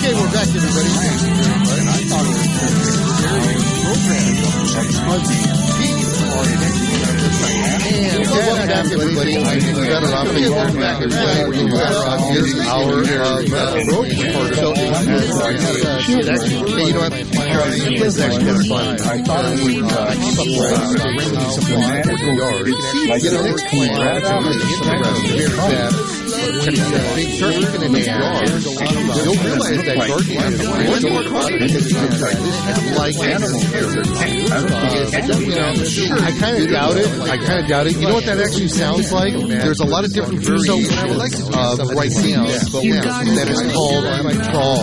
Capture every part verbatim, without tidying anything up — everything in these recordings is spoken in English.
Okay, we're back, everybody. And I thought it was and welcome back, everybody. We got it off. Welcome back, everybody. We got it off. Here's our road report. So, it's actually, you know what? It is actually kind of fun. I thought it would keep up with some magical yards. You know, it's clean. When they start looking in the yard, you'll realize that gardening is much more complicated than like animals. I kind of doubt it. I kind of doubt it. You know what that actually sounds like? There's a lot of different variations of right now that is called trawl.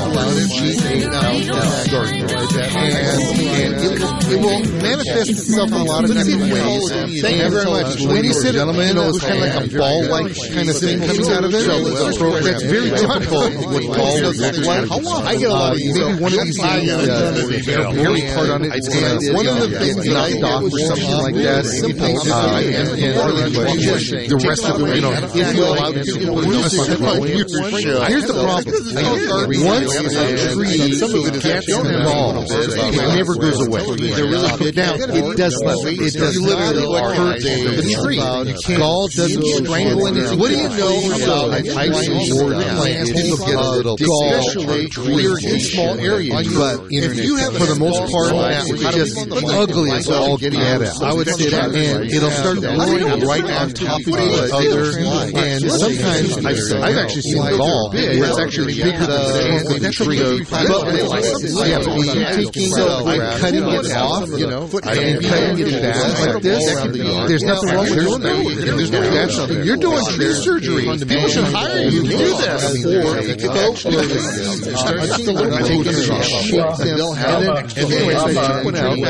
And it will manifest itself in a lot of different ways. Thank you very much. When you said, you know, it's kind of like a ball-like kind of thing comes out of it. That's very typical what balls look like. I get a lot of maybe one of these days, the hairy part on it is going to, one of the things that I dock or something like that, uh, and, and the rest of it, you know, if you're allowed to do it. Here's the problem. Once a tree gets involved, it never goes away. Now, it does it does literally hurt the tree. Gall doesn't strangle anything. What do you know about I've seen more plants people get a little gall, especially in small areas, but if you have, for the most part, that is just ugly as all get at. I would say that, and it'll start growing right on top of each other, and sometimes I've, I've actually seen gall where it's actually bigger than the tree. But yeah, but when you're taking, I'm cutting it off, you know, I'm cutting it back like this. There's nothing wrong with doing that. There's no bad. You're doing tree surgery. People should hire you to do this. Or you could actually start taking it off. They'll have it. Anyways, I took one out.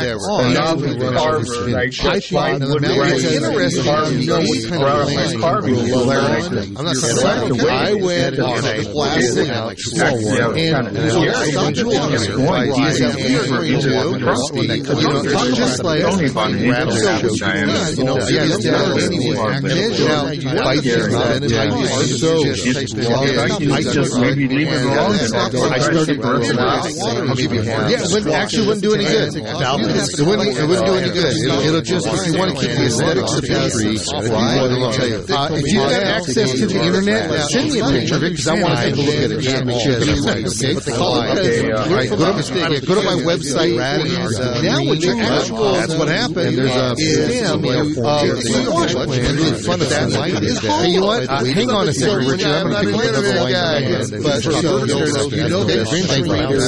I thought it's interesting to know what kind of plant you grow. I'm not saying that. I went on a plastic out small one, and there's some jewelry ideas that we are going to do. You know, it's just like you know, yeah, that's now, by so I just maybe leave it wrong. I started burning out. Yeah, it wouldn't, actually wouldn't do any good. It wouldn't, it wouldn't do any good. It'll, it'll just, if you want to keep the aesthetics of the tree, uh, if you have access to the internet, send me a picture of it because I want to take a look at it. Yeah, make sure it's nice. Okay, right. Go to, go to my website. Now what you actual, that's what happened. There's a scam of in front of that line. Hey, you know what? Hang on a second, Richard. I'm going to pick another line. But so you know that thing right there.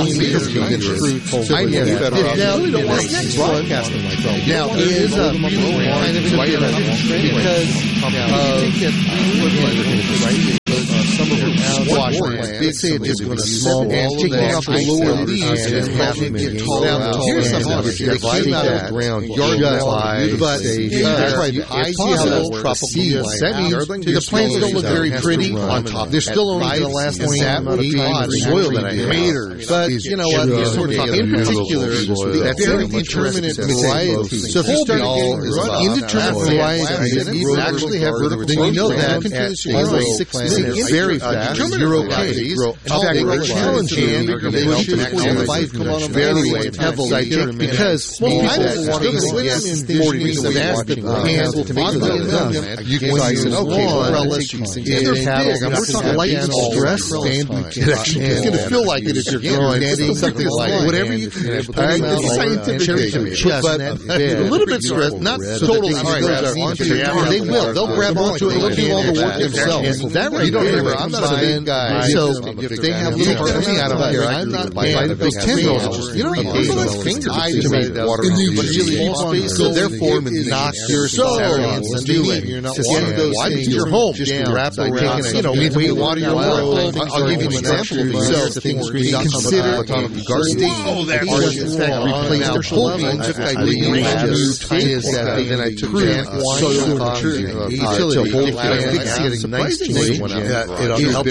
I know that. Now, this next one, now, it is a kind of because some of them squash plants. They say it's just going to small and taking off the lower leaves and having it get taller. Now, here's something that came out of the ground, yard supply, but I see how those tropical semis, the plants don't look very pretty on top. They're still only going to last that amount of time in soil that I have. But, you know what, in particular, that very indeterminate variety. So if you start getting indeterminate varieties that actually have vertical, then you know that at almost six inches, very fast, you're okay. In fact, I challenge you to fight very heavily because most people want to get forty degrees of acid and oddly enough, you can say, okay, well, let's use either paddle. We're talking light and stress, and it's going to feel like it if you're growing something like whatever you can. It's scientific, but a little bit stressed, not totally. They will. They'll grab onto it. They'll do all the work themselves. That way, you don't remember. I'm not a big guy, so if they have little parts of me, I don't care. I'm not buying those tendrils. You know, those are like fingers to make water. So therefore, not your science and do it. To get those things, your home, just wrap around. You know, if we water your home, I'll give you an example of these. So consider gardening. Or in fact, replace their whole beans. I is that then I took that soil utility to hold it nice to it. It wasn't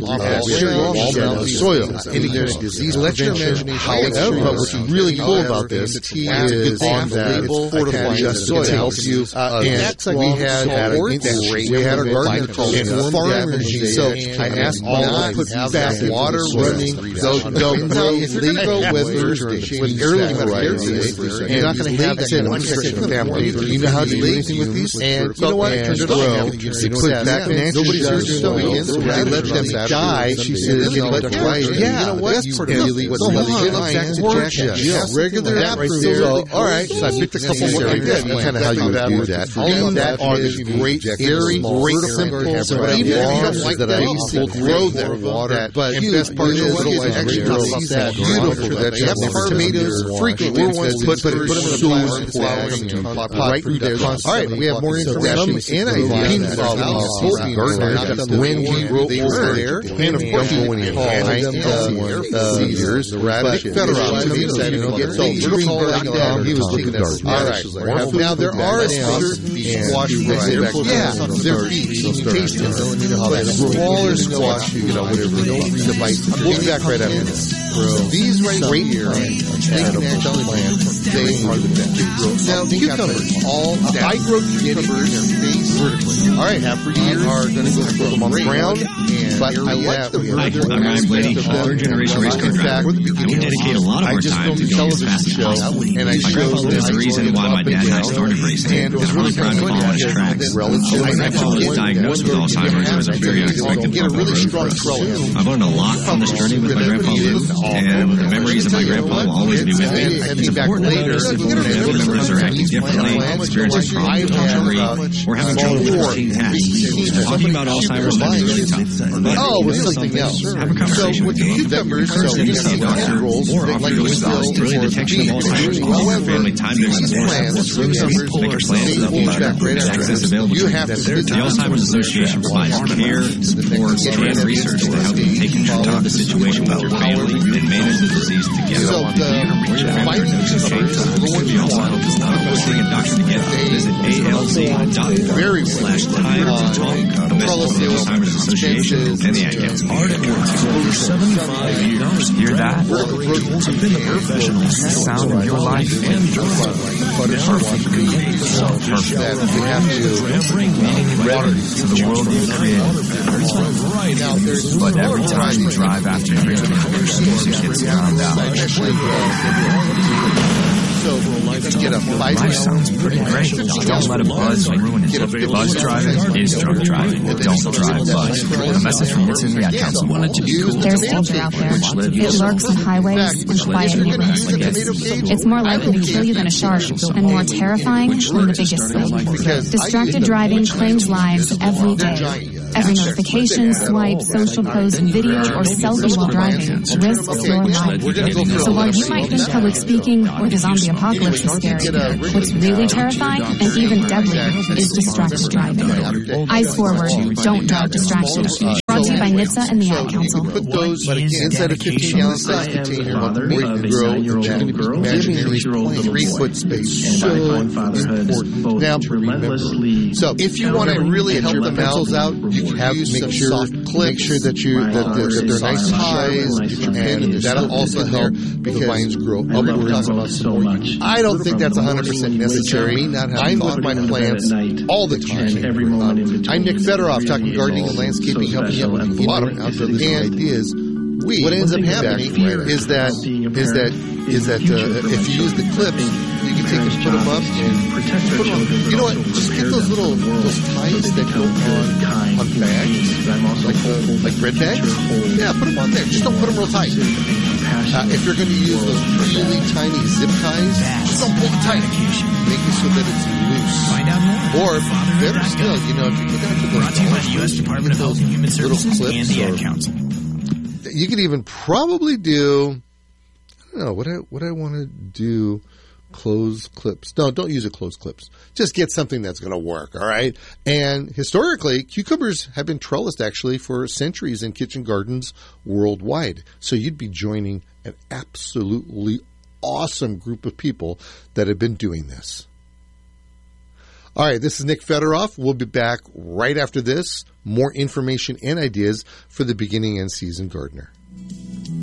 smallmouth soil. Any disease prevention. However, what's really cool about this is on that it's fortified just soil. It helps you. And we had we had a gardener called farmers. So I asked all to put back water running. They'll leave with with heirloom varieties. And you're not going to have that kind of restriction family. You know how to do anything with these? And you know what? It turned it around. They put back nobody's urgent. They let them die. She said, you know what? Yeah, you know what? That's really what's really good. Yeah, regular app so, all right. So I picked a couple more. That's kind of how you would do that. All of that are great, very great simple. So even if you don't like that, will grow their water. But the best part is otherwise actually grow that beautiful. That you have tomatoes frequently put put them in a flower right through there. All right, we have more information and ideas about gardeners when he wrote over there, and of course when he had Caesars, the radish, Federal. So he was taking that. All right. Now there are certain squash varieties. Yeah, they're beets. Taste them. But smaller squash, you know, whatever. We'll be back right after this. These right here, natural plants, they are the best. Now cucumbers, all I grow cucumbers vertically. All right, after years are going to go put them on the ground, but I like the vertical aspect of them. Third generation race car driver. We dedicate a lot of our time to going as fast as possible. And I my grandpa was the reason why my dad and I started racing, and I'm really proud to follow his tracks. My grandpa was diagnosed with Alzheimer's. It was a very unexpected problem. I've learned a lot from this journey with my grandpa, and the memories of my grandpa will always be with me. It's important to notice if family members are acting differently, experiencing problems with memory, or having trouble with routine tasks. Talking about Alzheimer's can be really tough. Oh, it's something else. Have a conversation with them. Encourage them to see a doctor or offer your spouse early detection of Alzheimer's gives your family time to explore. Make a plan for the access available to you. The Alzheimer's Association provides care, support, and research to help you take control of the situation with your family and manage the disease together. So the Where your family or nurses change the Alzheimer's is not about seeing a doctor together. Visit A L Z dot org slash time to talk to visit the Alzheimer's Association and the Atkins over seventy-five years. Hear that? It's been the professional sound of your life and your perfect. So perfect that we have to bring meaning and water to the world you created. But every time you drive after drinking, music gets drowned out. So you get a five Life sounds pretty great. Don't let a buzz ruin it. Buzz driving is drunk driving. Don't drive buzz. A message from Nitsa and the Ad Council. There's danger out there. It lurks on highways and quiet neighborhoods. It's more likely to kill you than a shark, and more terrifying than the biggest snake. Distracted driving claims lives every day. Every notification, swipe, social post, video, or selfie while driving risks your life. So while you might think public speaking or the zombie apocalypse is scary, what's really terrifying and even deadly is distracted driving. Eyes forward, don't drive distracted. Brought to you by N H T S A and the Ad Council. Put those inside a fifteen gallon size container while the boy can grow in that imaginary three foot space. So important now to remember. So if you want to really help the pencils out, you can have make sure make sure that you that, that, that they're nice highs, and that'll also help because the vines grow upwards. I don't think that's one hundred percent necessary. I'm with my plants all the time. I'm Nick Federoff, talking gardening and landscaping, helping you with a lot of ideas. We, what ends up happening is that is that is that uh, if you use the clips, you can take and put them up and put them on. You know what? Just get those little those ties that go on on bags, like uh, like bread bags. Yeah, put them on there. Just don't put them real tight. Uh, if you're going to use those really tiny zip ties, just don't pull it tight. Make it so that it's loose. Find out more. Or better still, you know, if you get into those brought to you by the U S Department of Health and Human Services and the Ad Council. You could even probably do, I don't know, what I, what I want to do, close clips. No, don't use a close clips. Just get something that's going to work, all right? And historically, cucumbers have been trellised actually for centuries in kitchen gardens worldwide. So you'd be joining an absolutely awesome group of people that have been doing this. All right, this is Nick Federoff. We'll be back right after this. More information and ideas for the beginning and seasoned gardener.